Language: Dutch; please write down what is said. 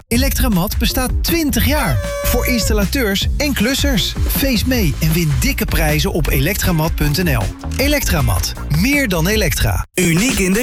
Electramat bestaat 20 jaar. Voor installateurs en klussers. Feest mee en win dikke prijzen op elektramat.nl. Electramat. Meer dan elektra. Uniek in de